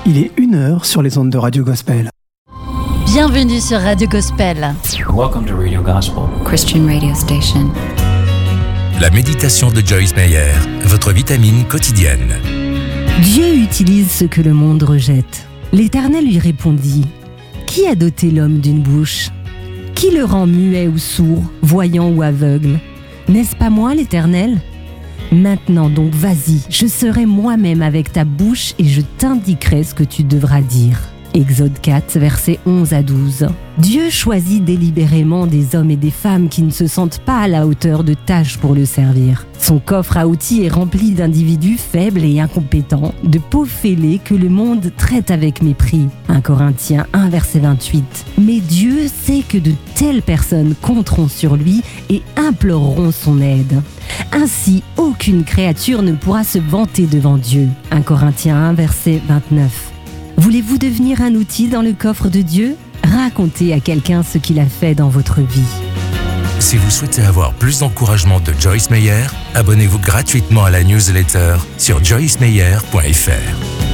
Il est 1h sur les ondes de Radio Gospel. Bienvenue sur Radio Gospel. Welcome to Radio Gospel, Christian radio station. La méditation de Joyce Meyer, votre vitamine quotidienne. Dieu utilise ce que le monde rejette. L'Éternel lui répondit : qui a doté l'homme d'une bouche ? Qui le rend muet ou sourd, voyant ou aveugle ? N'est-ce pas moi, l'Éternel ? Maintenant donc, vas-y, je serai moi-même avec ta bouche et je t'indiquerai ce que tu devras dire. Exode 4, versets 11 à 12. Dieu choisit délibérément des hommes et des femmes qui ne se sentent pas à la hauteur de tâches pour le servir. Son coffre à outils est rempli d'individus faibles et incompétents, de pauvres fêlés que le monde traite avec mépris. 1 Corinthiens 1, verset 28. Mais Dieu sait que de telles personnes compteront sur lui et imploreront son aide. Ainsi, aucune créature ne pourra se vanter devant Dieu. 1 Corinthiens 1, verset 29. Voulez-vous devenir un outil dans le coffre de Dieu ? Racontez à quelqu'un ce qu'il a fait dans votre vie. Si vous souhaitez avoir plus d'encouragement de Joyce Meyer, abonnez-vous gratuitement à la newsletter sur joycemeyer.fr.